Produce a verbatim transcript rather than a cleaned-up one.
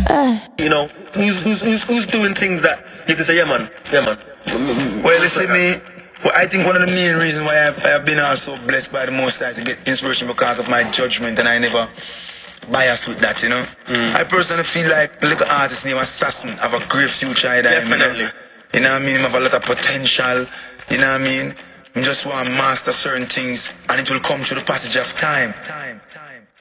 You know, who's, who's, who's, who's doing things that you can say, yeah man, yeah man. Well, you see me, well, I think one of the main reasons why I've, I've been also blessed by the Most High to get inspiration because of my judgment, and I never bias with that, you know. Mm. I personally feel like a little artist named Assassin have a great future ahead of him, Definitely. You know? You know what I mean? Him have a lot of potential, you know what I mean? I just want to master certain things, and it will come through the passage of time. time, time.